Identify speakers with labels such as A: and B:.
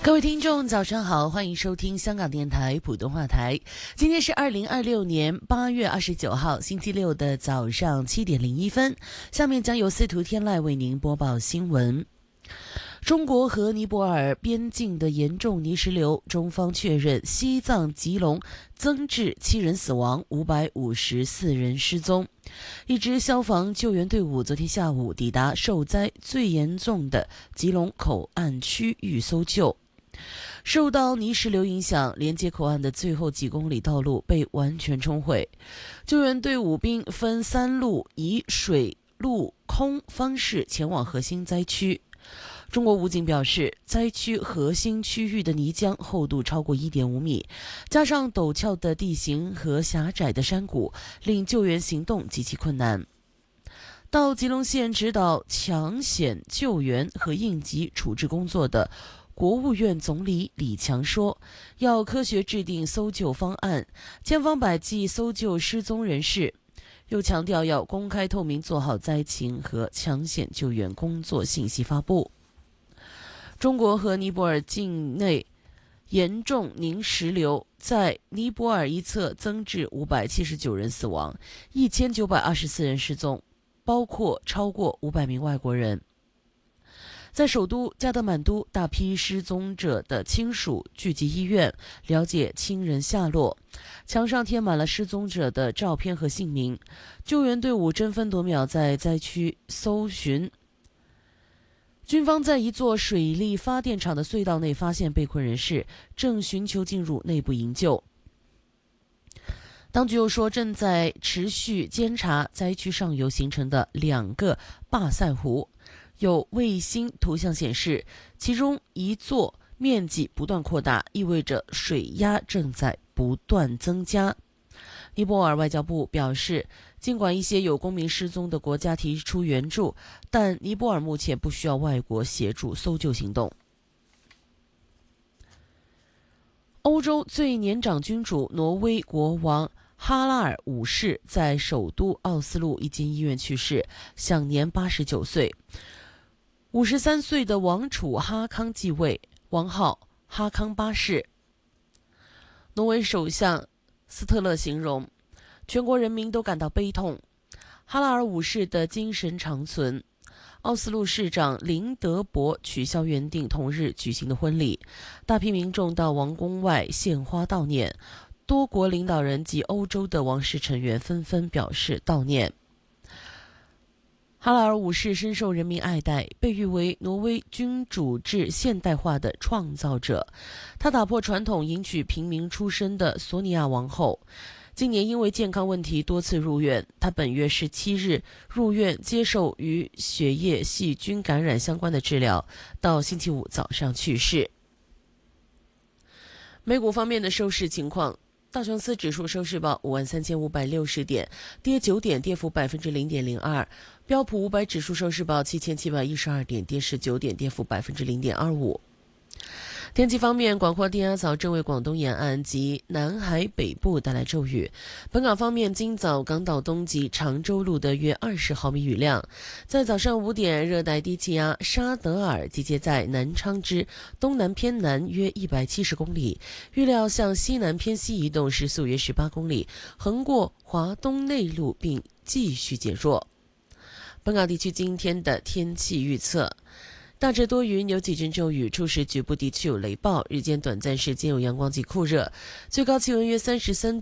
A: 各位听众早上好，欢迎收听香港电台普通话台。今天是2026年8月29号星期六的早上7点01分，下面将由司徒天籁为您播报新闻。中国和尼泊尔边境的严重泥石流，中方确认西藏吉隆增至7人死亡，554人失踪。一支消防救援队伍昨天下午抵达受灾最严重的吉隆口岸区域搜救。受到泥石流影响，连接口岸的最后几公里道路被完全冲毁。救援队伍并分3路以水、陆、空方式前往核心灾区。中国武警表示，灾区核心区域的泥浆厚度超过 1.5 米，加上陡峭的地形和狭窄的山谷，令救援行动极其困难。到吉隆县指导抢险救援和应急处置工作的国务院总理李强说，要科学制定搜救方案，千方百计搜救失踪人士，又强调要公开透明做好灾情和抢险救援工作信息发布。中国和尼泊尔境内严重泥石流，在尼泊尔一侧增至579人死亡，1924人失踪，包括超过500名外国人。在首都加德满都，大批失踪者的亲属聚集医院，了解亲人下落，墙上贴满了失踪者的照片和姓名。救援队伍争分夺秒在灾区搜寻。军方在一座水力发电厂的隧道内发现被困人士，正寻求进入内部营救。当局又说，正在持续监察灾区上游形成的2个坝塞湖，有卫星图像显示，其中一座面积不断扩大，意味着水压正在不断增加。尼泊尔外交部表示，尽管一些有公民失踪的国家提出援助，但尼泊尔目前不需要外国协助搜救行动。欧洲最年长君主挪威国王哈拉尔五世在首都奥斯陆一间医院去世，享年89岁。53岁的王储哈康继位，王号哈康八世。挪威首相斯特勒形容，全国人民都感到悲痛，哈拉尔五世的精神长存。奥斯陆市长林德伯取消原定同日举行的婚礼，大批民众到王宫外献花悼念，多国领导人及欧洲的王室成员纷纷表示悼念。哈拉尔五世深受人民爱戴，被誉为挪威君主制现代化的创造者。他打破传统，迎娶平民出身的索尼娅王后。今年因为健康问题多次入院，他本月17日入院接受与血液细菌感染相关的治疗，到星期五早上去世。美股方面的收市情况，道琼斯指数收市报53560点，跌9点，跌幅0.02%。标普500指数收市报7712点，跌19点，跌幅0.25%。天气方面，广阔低压槽正为广东沿岸及南海北部带来骤雨。本港方面，今早港岛东及长洲录得约20毫米雨量。在早上5点，热带低气压沙德尔集结在南昌之东南偏南约170公里，预料向西南偏西移动，时速约18公里，横过华东内陆并继续减弱。本港地区今天的天气预测，大致多云，有几阵骤雨，初时局部地区有雷暴，日间短暂时间有阳光及酷热，最高气温约33度。